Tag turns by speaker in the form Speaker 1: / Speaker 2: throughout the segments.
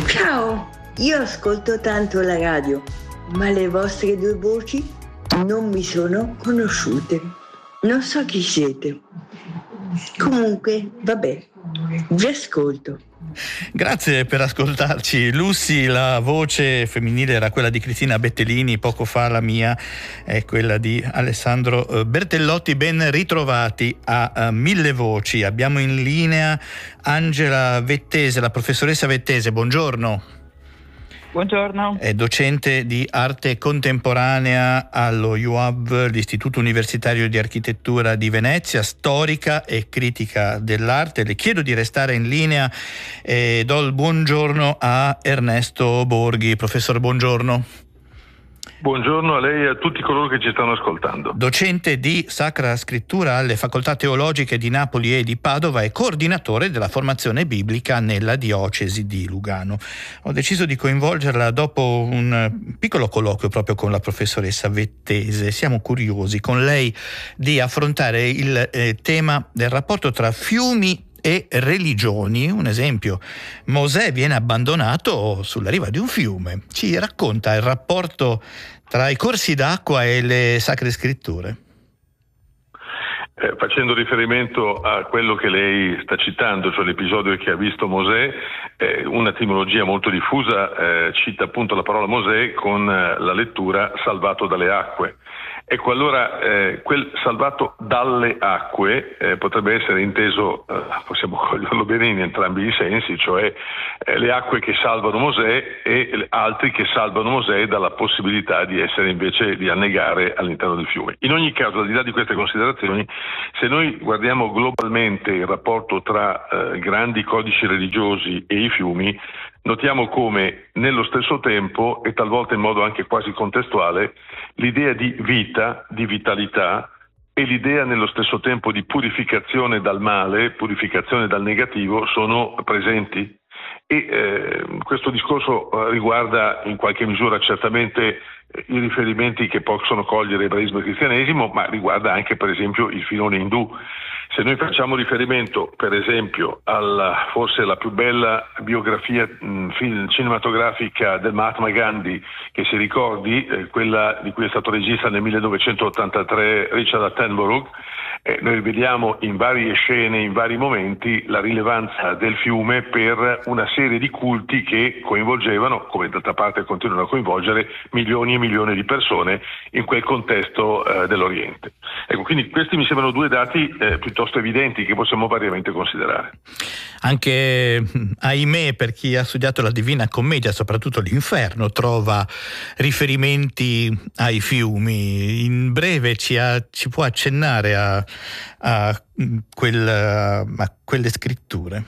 Speaker 1: Ciao, io ascolto tanto la radio, ma le vostre due voci non mi sono conosciute. Non so chi siete. Comunque, vabbè, vi ascolto.
Speaker 2: Grazie per ascoltarci. Lucy, la voce femminile era quella di Cristina Bettellini, poco fa la mia è quella di Alessandro Bertellotti. Ben ritrovati a Mille Voci. Abbiamo in linea Angela Vettese, la professoressa Vettese, buongiorno.
Speaker 3: Buongiorno.
Speaker 2: È docente di arte contemporanea allo IUAV, l'Istituto Universitario di Architettura di Venezia, storica e critica dell'arte. Le chiedo di restare in linea e do il buongiorno a Ernesto Borghi. Professor, buongiorno.
Speaker 4: Buongiorno a lei e a tutti coloro che ci stanno ascoltando.
Speaker 2: Docente di Sacra Scrittura alle Facoltà Teologiche di Napoli e di Padova e coordinatore della formazione biblica nella diocesi di Lugano. Ho deciso di coinvolgerla dopo un piccolo colloquio proprio con la professoressa Vettese. Siamo curiosi con lei di affrontare il tema del rapporto tra fiumi e religioni. Un esempio: Mosè viene abbandonato sulla riva di un fiume. Ci racconta il rapporto tra i corsi d'acqua e le sacre scritture.
Speaker 4: Facendo riferimento a quello che lei sta citando, cioè l'episodio che ha visto Mosè, un'etimologia molto diffusa cita appunto la parola Mosè con la lettura salvato dalle acque. Ecco, allora quel salvato dalle acque potrebbe essere inteso, possiamo coglierlo bene in entrambi i sensi, cioè le acque che salvano Mosè e altri che salvano Mosè dalla possibilità di essere invece di annegare all'interno del fiume. In ogni caso, al di là di queste considerazioni, se noi guardiamo globalmente il rapporto tra grandi codici religiosi e i fiumi, notiamo come nello stesso tempo, e talvolta in modo anche quasi contestuale, l'idea di vita, di vitalità e l'idea nello stesso tempo di purificazione dal male, purificazione dal negativo sono presenti. E questo discorso riguarda in qualche misura certamente i riferimenti che possono cogliere ebraismo e cristianesimo, ma riguarda anche per esempio il filone indù. Se noi facciamo riferimento per esempio alla forse la più bella biografia cinematografica del Mahatma Gandhi che si ricordi, quella di cui è stato regista nel 1983 Richard Attenborough, noi vediamo in varie scene, in vari momenti, la rilevanza del fiume per una serie di culti che coinvolgevano, come d'altra parte continuano a coinvolgere, milioni e milioni di persone in quel contesto dell'Oriente. Ecco, quindi questi mi sembrano due dati piuttosto evidenti che possiamo variamente considerare.
Speaker 2: Anche, ahimè, per chi ha studiato la Divina Commedia, soprattutto l'Inferno, trova riferimenti ai fiumi. In breve ci può accennare a quelle scritture?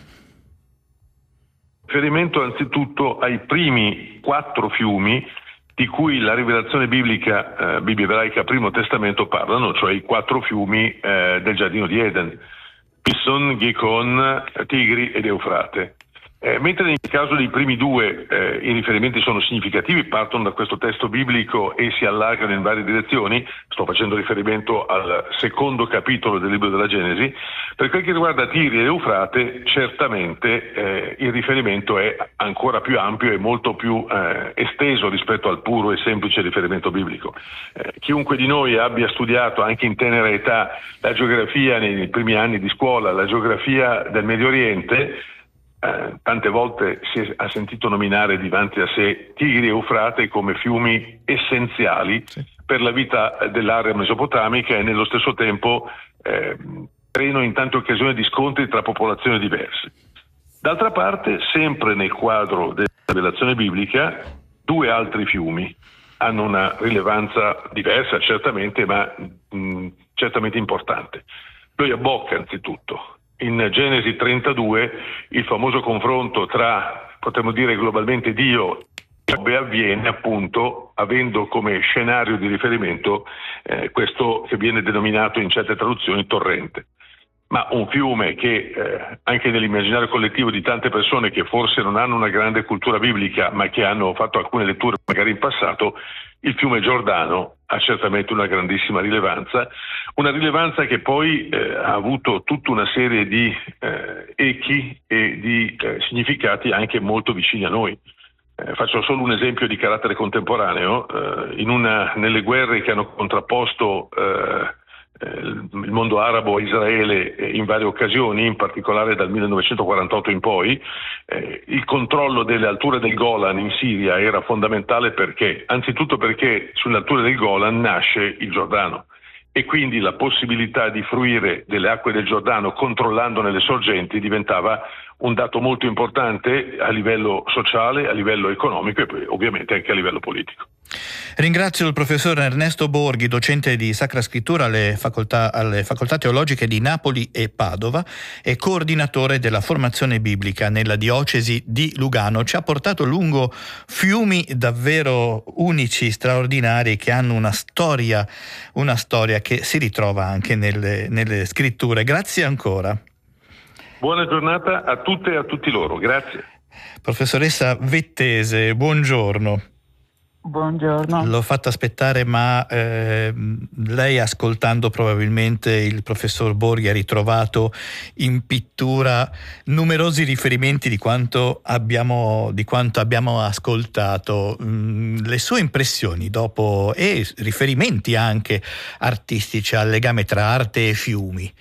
Speaker 4: Riferimento anzitutto ai primi 4 fiumi di cui la rivelazione biblica, Bibbia ebraica, Primo Testamento parlano, cioè i 4 fiumi del giardino di Eden, Pison, Gihon, Tigri ed Eufrate. Mentre nel caso dei primi 2 i riferimenti sono significativi, partono da questo testo biblico e si allargano in varie direzioni, sto facendo riferimento al secondo capitolo del libro della Genesi, per quel che riguarda Tigri ed Eufrate certamente il riferimento è ancora più ampio e molto più esteso rispetto al puro e semplice riferimento biblico. Chiunque di noi abbia studiato anche in tenera età la geografia nei primi anni di scuola, la geografia del Medio Oriente, tante volte ha sentito nominare davanti a sé Tigri e Eufrate come fiumi essenziali per la vita dell'area mesopotamica e nello stesso tempo creano in tante occasioni di scontri tra popolazioni diverse. D'altra parte, sempre nel quadro della rivelazione biblica, 2 altri fiumi hanno una rilevanza diversa certamente, ma certamente importante. Lo Jabbok anzitutto. In Genesi 32 il famoso confronto tra, potremmo dire globalmente, Dio e Giobbe avviene appunto avendo come scenario di riferimento questo che viene denominato in certe traduzioni torrente. ma un fiume che anche nell'immaginario collettivo di tante persone che forse non hanno una grande cultura biblica ma che hanno fatto alcune letture magari in passato, il fiume Giordano ha certamente una grandissima rilevanza, una rilevanza che poi ha avuto tutta una serie di echi e di significati anche molto vicini a noi. Faccio solo un esempio di carattere contemporaneo. Nelle guerre che hanno contrapposto il mondo arabo a Israele in varie occasioni, in particolare dal 1948 in poi, il controllo delle alture del Golan in Siria era fondamentale anzitutto perché sulle alture del Golan nasce il Giordano e quindi la possibilità di fruire delle acque del Giordano controllandone le sorgenti diventava un dato molto importante a livello sociale, a livello economico e poi ovviamente anche a livello politico.
Speaker 2: Ringrazio il professor Ernesto Borghi, docente di Sacra Scrittura alle facoltà teologiche di Napoli e Padova e coordinatore della formazione biblica nella diocesi di Lugano. Ci ha portato lungo fiumi davvero unici, straordinari, che hanno una storia che si ritrova anche nelle scritture. Grazie ancora.
Speaker 4: Buona giornata a tutte e a tutti loro, grazie.
Speaker 2: Professoressa Vettese, buongiorno.
Speaker 3: Buongiorno.
Speaker 2: L'ho fatta aspettare, ma lei, ascoltando probabilmente il professor Borghi, ha ritrovato in pittura numerosi riferimenti di quanto abbiamo ascoltato. Le sue impressioni dopo, e riferimenti anche artistici al legame tra arte e fiumi.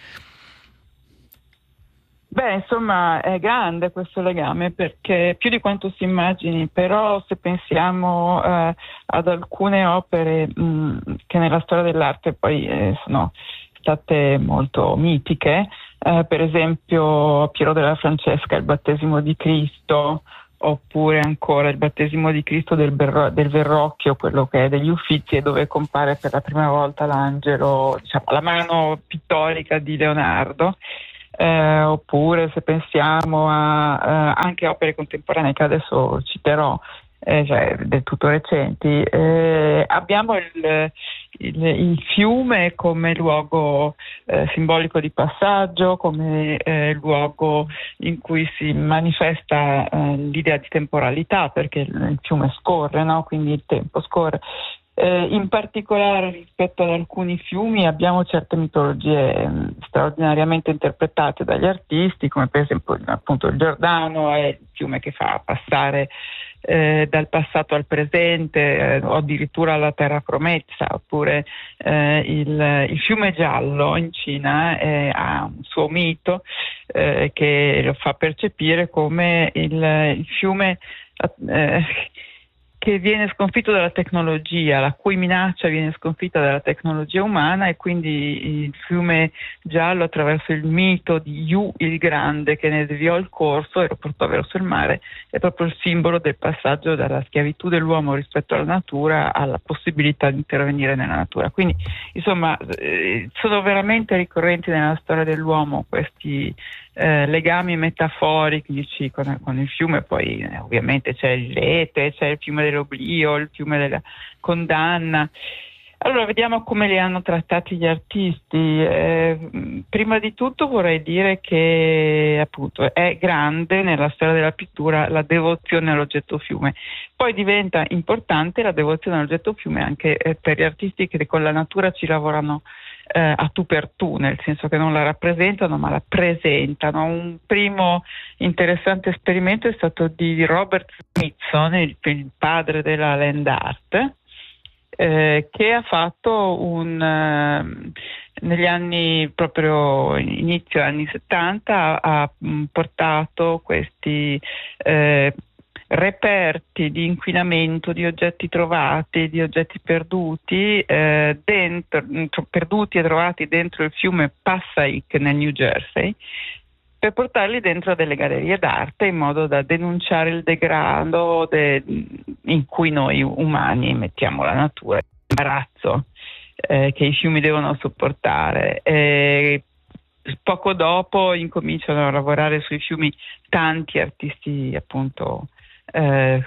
Speaker 3: Beh, insomma, è grande questo legame perché più di quanto si immagini, però se pensiamo ad alcune opere che nella storia dell'arte poi sono state molto mitiche, per esempio Piero della Francesca, il battesimo di Cristo, oppure ancora il battesimo di Cristo del Verrocchio, quello che è degli Uffizi, e dove compare per la prima volta l'angelo, diciamo, la mano pittorica di Leonardo. Oppure se pensiamo a anche opere contemporanee che adesso citerò, cioè del tutto recenti, abbiamo il fiume come luogo simbolico di passaggio, come luogo in cui si manifesta l'idea di temporalità, perché il fiume scorre, no? Quindi il tempo scorre. In particolare rispetto ad alcuni fiumi abbiamo certe mitologie straordinariamente interpretate dagli artisti, come per esempio appunto il Giordano è il fiume che fa passare dal passato al presente, o addirittura alla terra promessa, oppure il fiume giallo in Cina ha un suo mito che lo fa percepire come il fiume che viene sconfitto dalla tecnologia, la cui minaccia viene sconfitta dalla tecnologia umana, e quindi il fiume giallo, attraverso il mito di Yu il Grande che ne deviò il corso e lo portò verso il mare, è proprio il simbolo del passaggio dalla schiavitù dell'uomo rispetto alla natura alla possibilità di intervenire nella natura. Quindi insomma sono veramente ricorrenti nella storia dell'uomo questi legami metaforici con il fiume. Poi ovviamente c'è il Lete, c'è il fiume dell'oblio, il fiume della condanna. Allora vediamo come li hanno trattati gli artisti. Prima di tutto vorrei dire che appunto è grande nella storia della pittura la devozione all'oggetto fiume. Poi diventa importante la devozione all'oggetto fiume anche per gli artisti che con la natura ci lavorano a tu per tu, nel senso che non la rappresentano ma la presentano. Un primo interessante esperimento è stato di Robert Smithson, il padre della land art, che ha fatto negli anni, proprio inizio anni 70, ha portato questi reperti di inquinamento di oggetti trovati, di oggetti perduti, perduti e trovati dentro il fiume Passaic nel New Jersey, per portarli dentro delle gallerie d'arte in modo da denunciare il degrado in cui noi umani mettiamo la natura, l'imbarazzo che i fiumi devono sopportare. Poco dopo incominciano a lavorare sui fiumi tanti artisti appunto che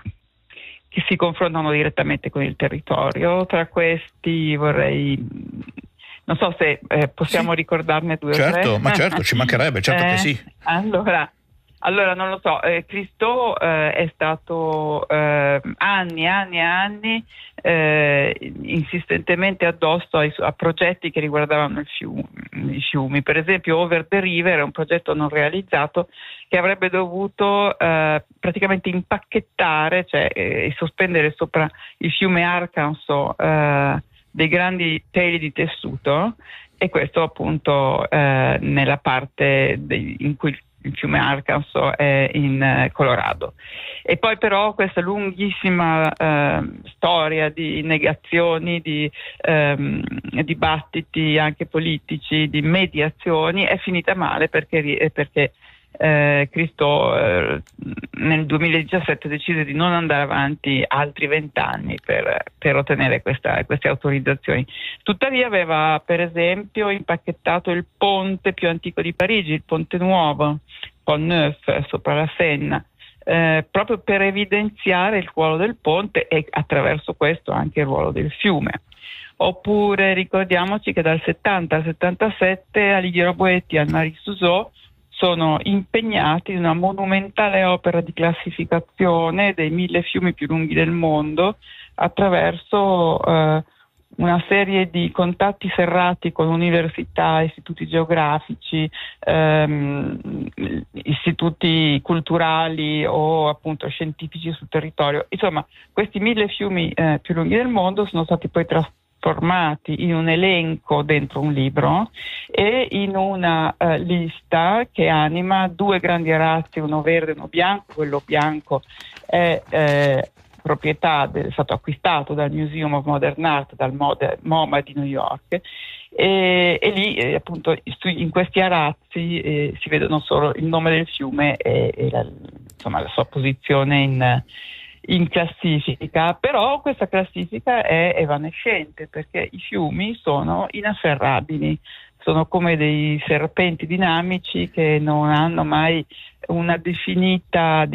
Speaker 3: si confrontano direttamente con il territorio. Tra questi vorrei Non so se possiamo ricordarne due o tre.
Speaker 2: Certo, ma certo, ci mancherebbe, certo che sì.
Speaker 3: Allora non lo so, Christo è stato anni e anni insistentemente addosso a progetti che riguardavano i fiumi. Per esempio Over the River è un progetto non realizzato che avrebbe dovuto praticamente impacchettare, cioè sospendere sopra il fiume Arkansas dei grandi teli di tessuto, e questo appunto nella parte in cui il fiume Arkansas è in Colorado. E poi però questa lunghissima storia di negazioni, di dibattiti anche politici, di mediazioni è finita male perché Christo nel 2017 decise di non andare avanti altri 20 anni per ottenere queste autorizzazioni. Tuttavia aveva per esempio impacchettato il ponte più antico di Parigi, il Ponte Nuovo, Pont Neuf, sopra la Senna, proprio per evidenziare il ruolo del ponte e attraverso questo anche il ruolo del fiume. Oppure ricordiamoci che dal 70 al 77 Alighiero Boetti e Anne-Marie Sousseau sono impegnati in una monumentale opera di classificazione dei 1000 fiumi più lunghi del mondo attraverso una serie di contatti serrati con università, istituti geografici, istituti culturali o appunto scientifici sul territorio. Insomma, questi 1000 fiumi più lunghi del mondo sono stati poi trasformati in un elenco dentro un libro e in una lista che anima 2 grandi arazzi, uno verde e uno bianco. Quello bianco è proprietà è stato acquistato dal Museum of Modern Art, dal MoMA di New York, e lì appunto in questi arazzi si vedono solo il nome del fiume e la sua posizione in classifica. Però questa classifica è evanescente perché i fiumi sono inafferrabili, sono come dei serpenti dinamici che non hanno mai una definita